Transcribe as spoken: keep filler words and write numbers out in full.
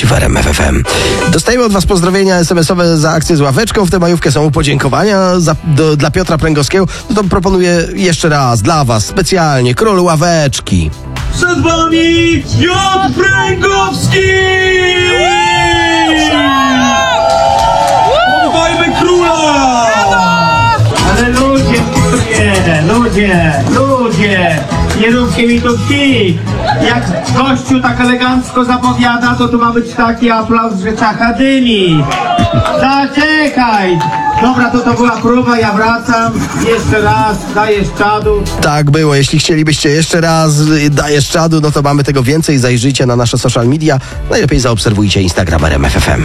w R M F F M. Dostajemy od was pozdrowienia es em esowe za akcję z ławeczką. W tę majówkę są podziękowania za, do, dla Piotra Pręgowskiego. No to proponuję jeszcze raz dla was specjalnie król ławeczki. Przed wami Piotr Pręgowski! Podwojmy króla! Ale ludzie, ludzie, ludzie, ludzie, nie róbcie mi tu kij. Jak gościu tak elegancko zapowiada, to tu ma być taki aplauz, że czacha dymi. Zaczekaj! Dobra, to to była próba, ja wracam. Jeszcze raz, dajesz czadu. Tak było. Jeśli chcielibyście jeszcze raz y, dajesz czadu, no to mamy tego więcej. Zajrzyjcie na nasze social media. Najlepiej zaobserwujcie Instagram R M F F M.